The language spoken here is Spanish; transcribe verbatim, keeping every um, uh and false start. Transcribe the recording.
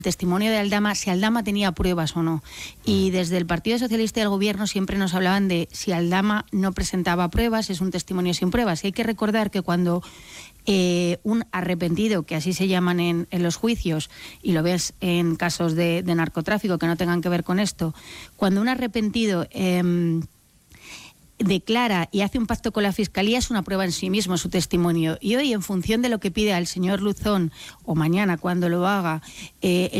testimonio de Aldama, si Aldama tenía pruebas o no. Y desde el Partido Socialista y el Gobierno siempre nos hablaban de si Aldama no presentaba pruebas, es un testimonio sin pruebas. Y hay que recordar que cuando eh, un arrepentido, que así se llaman en, en los juicios, y lo ves en casos de, de narcotráfico que no tengan que ver con esto, cuando un arrepentido Eh, declara y hace un pacto con la Fiscalía, es una prueba en sí mismo su testimonio. Y hoy, en función de lo que pida el señor Luzón, o mañana cuando lo haga, eh,